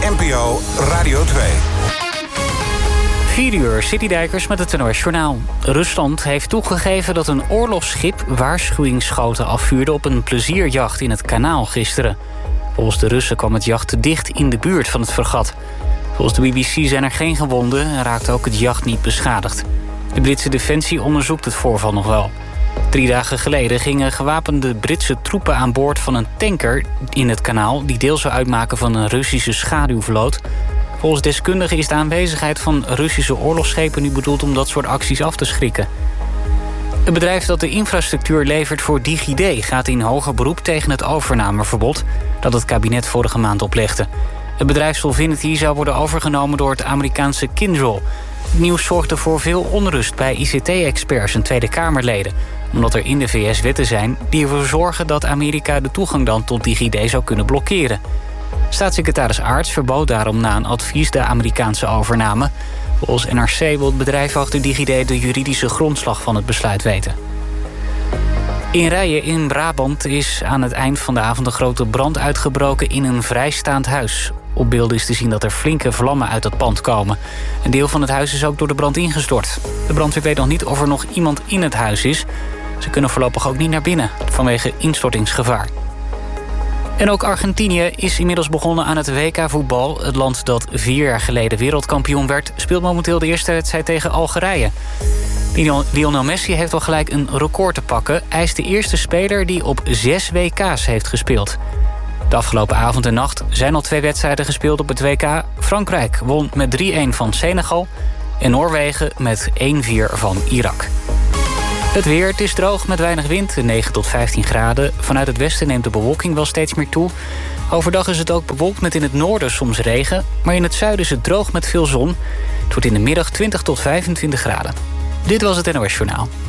NPO Radio 2. 4 uur, Citydijkers met het NOS Journaal. Rusland heeft toegegeven dat een oorlogsschip waarschuwingsschoten afvuurde op een plezierjacht in het kanaal gisteren. Volgens de Russen kwam het jacht te dicht in de buurt van het fregat. Volgens de BBC zijn er geen gewonden en raakt ook het jacht niet beschadigd. De Britse Defensie onderzoekt het voorval nog wel. 3 dagen geleden gingen gewapende Britse troepen aan boord van een tanker in het kanaal die deel zou uitmaken van een Russische schaduwvloot. Volgens deskundigen is de aanwezigheid van Russische oorlogsschepen nu bedoeld om dat soort acties af te schrikken. Het bedrijf dat de infrastructuur levert voor DigiD gaat in hoger beroep tegen het overnameverbod dat het kabinet vorige maand oplegde. Het bedrijf Solvinity zou worden overgenomen door het Amerikaanse Kyndryl. Het nieuws zorgde voor veel onrust bij ICT-experts en Tweede Kamerleden, omdat er in de VS wetten zijn die ervoor zorgen dat Amerika de toegang dan tot DigiD zou kunnen blokkeren. Staatssecretaris Aarts verbood daarom na een advies de Amerikaanse overname. Volgens NRC wil het bedrijf achter DigiD de juridische grondslag van het besluit weten. In Rijen in Brabant is aan het eind van de avond een grote brand uitgebroken in een vrijstaand huis. Op beelden is te zien dat er flinke vlammen uit het pand komen. Een deel van het huis is ook door de brand ingestort. De brandweer weet nog niet of er nog iemand in het huis is. Ze kunnen voorlopig ook niet naar binnen vanwege instortingsgevaar. En ook Argentinië is inmiddels begonnen aan het WK-voetbal. Het land dat 4 jaar geleden wereldkampioen werd, speelt momenteel de eerste wedstrijd tegen Algerije. Lionel Messi heeft al gelijk een record te pakken. Hij is de eerste speler die op 6 WK's heeft gespeeld. De afgelopen avond en nacht zijn al 2 wedstrijden gespeeld op het WK. Frankrijk won met 3-1 van Senegal en Noorwegen met 1-4 van Irak. Het weer, het is droog met weinig wind, 9 tot 15 graden. Vanuit het westen neemt de bewolking wel steeds meer toe. Overdag is het ook bewolkt met in het noorden soms regen. Maar in het zuiden is het droog met veel zon. Het wordt in de middag 20 tot 25 graden. Dit was het NOS Journaal.